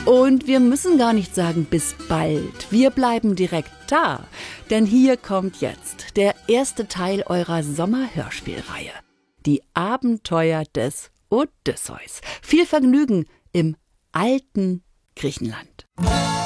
Und wir müssen gar nicht sagen, bis bald. Wir bleiben direkt da. Denn hier kommt jetzt der erste Teil eurer Sommerhörspielreihe. Die Abenteuer des Odysseus. Viel Vergnügen im alten Griechenland.